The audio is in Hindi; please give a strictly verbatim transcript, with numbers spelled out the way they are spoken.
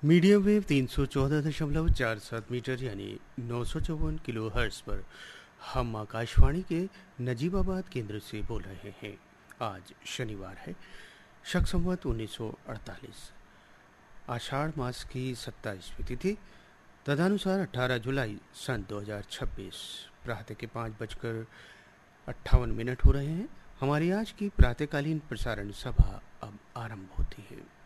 मीडियम वेव तीन सौ चौदह दशमलव चार सात मीटर यानी नौ सौ चौवन किलो हर्ट्स पर हम आकाशवाणी के नजीबाबाद केंद्र से बोल रहे हैं। आज शनिवार है, शक संवत उन्नीस सौ अड़तालीस, आषाढ़ मास की सत्ताईसवीं तिथि, तदनुसार अठारह जुलाई सन दो हज़ार छब्बीस। प्रातः के पाँच बजकर अट्ठावन मिनट हो रहे हैं। हमारी आज की प्रातःकालीन प्रसारण सभा अब आरंभ होती है।